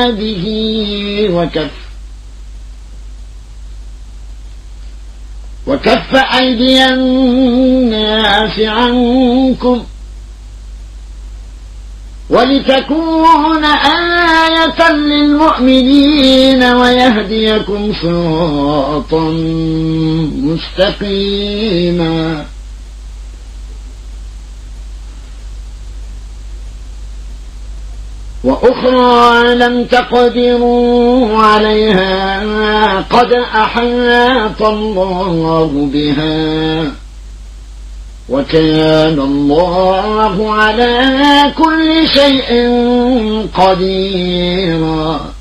به وكف أيدي الناس عنكم ولتكون آية للمؤمنين ويهديكم صراطا مستقيما وأخرى لم تقدروا عليها قد أحاط الله بها وكان الله على كل شيء قديرا